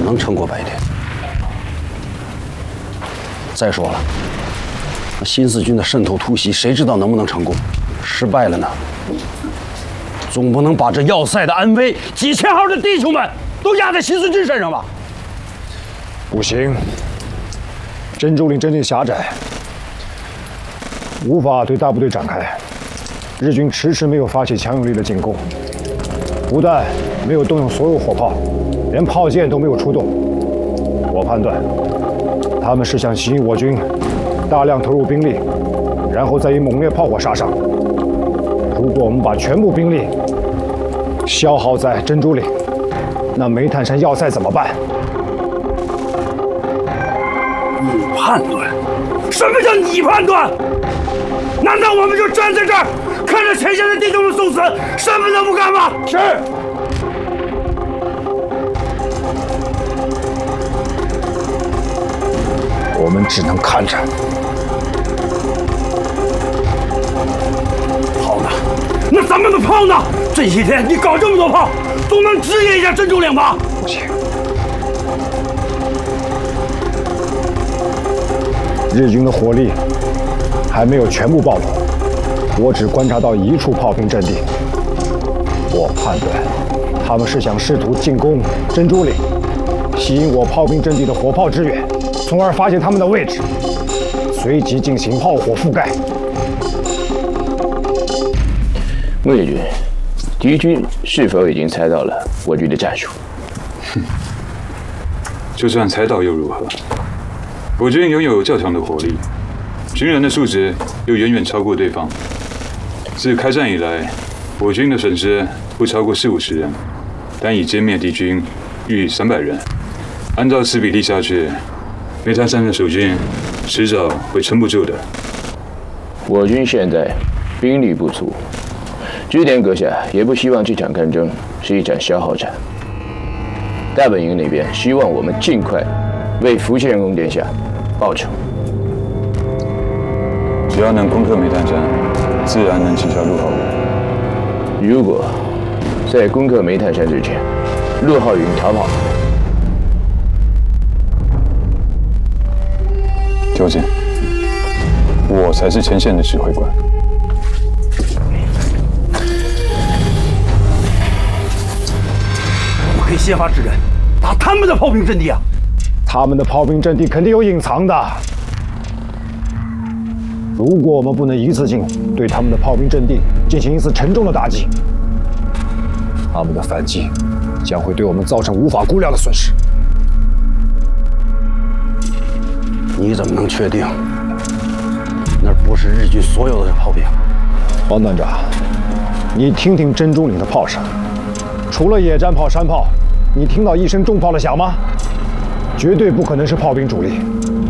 能撑过白天。再说了，那新四军的渗透突袭，谁知道能不能成功？失败了呢，总不能把这要塞的安危、几千号的弟兄们都压在新四军身上吧？ 不行，珍珠岭阵地狭窄，无法对大部队展开。日军迟迟没有发起强有力的进攻，不但没有动用所有火炮，连炮舰都没有出动。我判断，他们是想吸引我军大量投入兵力，然后再以猛烈炮火杀伤。如果我们把全部兵力消耗在珍珠岭，那煤炭山要塞怎么办？ 你判断？什么叫你判断？难道我们就站在这儿，看着前线的弟兄们送死，什么都不干吗？ 是。我们只能看着。 炮呢？那咱们的炮呢？这些天你搞这么多炮，总能支援一下珍珠岭吧？ 不行。日军的火力还没有全部暴露，我只观察到一处炮兵阵地。我判断，他们是想试图进攻珍珠岭，吸引我炮兵阵地的火炮支援，从而发现他们的位置，随即进行炮火覆盖。 穆将军，敌军是否已经猜到了我军的战术？ 就算猜到又如何？我军拥有较强的火力，军人的素质又远远超过对方。自开战以来，我军的损失不超过40-50人，但已歼灭敌军逾300人。按照此比例下去，煤炭山的守军迟早会撑不住的。 我军现在兵力不足，据点阁下也不希望这场战争是一场消耗战。大本营那边希望我们尽快为福建公殿下报仇。 只要能攻克煤炭山，自然能取消陆浩云。 如果在攻克煤炭山之前，陆浩云逃跑了， 究竟我才是前线的指挥官。 我可以先发制人，打他们的炮兵阵地啊！ 他们的炮兵阵地肯定有隐藏的。如果我们不能一次性对他们的炮兵阵地进行一次沉重的打击，他们的反击将会对我们造成无法估量的损失。 你怎么能确定那不是日军所有的炮兵？ 王团长，你听听珍珠岭的炮声，除了野战炮、山炮，你听到一声重炮的响吗？绝对不可能是炮兵主力。